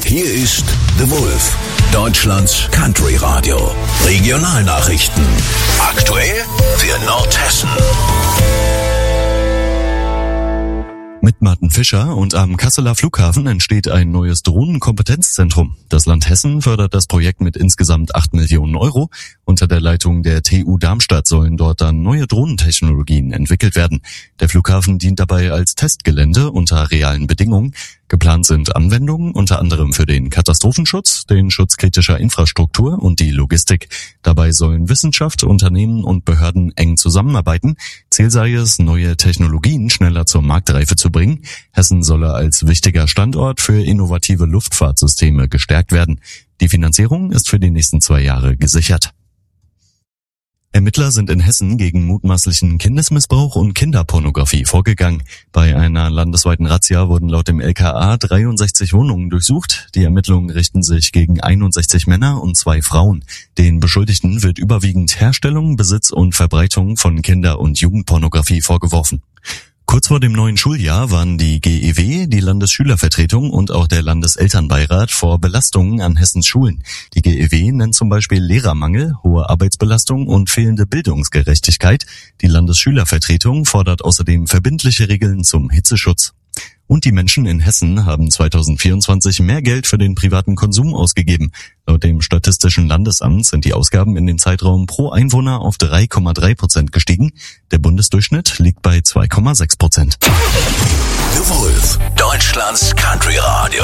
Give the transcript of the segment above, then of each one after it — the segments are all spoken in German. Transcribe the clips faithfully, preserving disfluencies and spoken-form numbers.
Hier ist The Wolf, Deutschlands Country Radio. Regionalnachrichten. Aktuell für Nordhessen. Mit Martin Fischer und am Kasseler Flughafen entsteht ein neues Drohnenkompetenzzentrum. Das Land Hessen fördert das Projekt mit insgesamt acht Millionen Euro. Unter der Leitung der T U Darmstadt sollen dort dann neue Drohnentechnologien entwickelt werden. Der Flughafen dient dabei als Testgelände unter realen Bedingungen. Geplant sind Anwendungen unter anderem für den Katastrophenschutz, den Schutz kritischer Infrastruktur und die Logistik. Dabei sollen Wissenschaft, Unternehmen und Behörden eng zusammenarbeiten. Ziel sei es, neue Technologien schneller zur Marktreife zu bringen. Hessen solle als wichtiger Standort für innovative Luftfahrtsysteme gestärkt werden. Die Finanzierung ist für die nächsten zwei Jahre gesichert. Ermittler sind in Hessen gegen mutmaßlichen Kindesmissbrauch und Kinderpornografie vorgegangen. Bei einer landesweiten Razzia wurden laut dem L K A dreiundsechzig Wohnungen durchsucht. Die Ermittlungen richten sich gegen einundsechzig Männer und zwei Frauen. Den Beschuldigten wird überwiegend Herstellung, Besitz und Verbreitung von Kinder- und Jugendpornografie vorgeworfen. Kurz vor dem neuen Schuljahr waren die G E W, die Landesschülervertretung und auch der Landeselternbeirat vor Belastungen an Hessens Schulen. Die G E W nennt zum Beispiel Lehrermangel, hohe Arbeitsbelastung und fehlende Bildungsgerechtigkeit. Die Landesschülervertretung fordert außerdem verbindliche Regeln zum Hitzeschutz. Und die Menschen in Hessen haben zweitausendvierundzwanzig mehr Geld für den privaten Konsum ausgegeben. Laut dem Statistischen Landesamt sind die Ausgaben in dem Zeitraum pro Einwohner auf drei Komma drei Prozent gestiegen. Der Bundesdurchschnitt liegt bei zwei Komma sechs Prozent. The Wolf, Deutschlands Country Radio.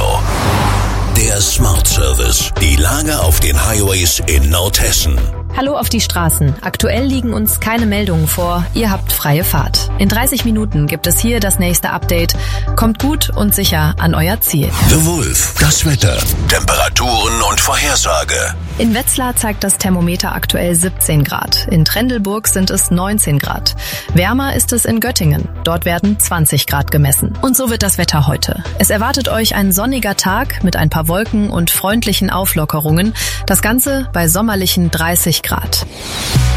Der Smart Service. Die Lage auf den Highways in Nordhessen. Hallo auf die Straßen. Aktuell liegen uns keine Meldungen vor. Ihr habt freie Fahrt. In dreißig Minuten gibt es hier das nächste Update. Kommt gut und sicher an euer Ziel. The Wolf, das Wetter, Temperaturen und Vorhersage. In Wetzlar zeigt das Thermometer aktuell siebzehn Grad. In Trendelburg sind es neunzehn Grad. Wärmer ist es in Göttingen. Dort werden zwanzig Grad gemessen. Und so wird das Wetter heute. Es erwartet euch ein sonniger Tag mit ein paar Wolken und freundlichen Auflockerungen. Das Ganze bei sommerlichen dreißig Grad.